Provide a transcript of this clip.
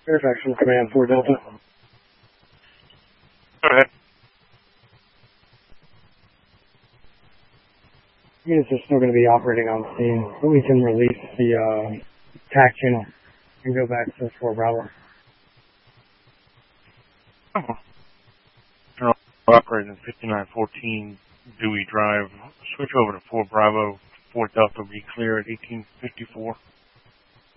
Fairfax from Command 4 Delta. Go ahead. Units are still going to be operating on scene, but we can release the TAC channel and go back to 4 Bravo. Operating 5914 Dewey Drive. Switch over to 4 Bravo. 4 Delta be clear at 1854.